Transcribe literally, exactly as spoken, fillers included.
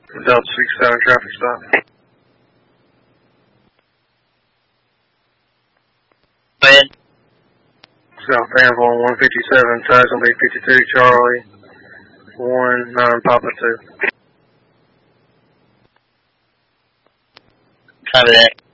Delta six seven traffic stop. Go ahead. South Danville one fifty-seven, tides will be fifty-two Charlie, one nine Papa two. Copy that.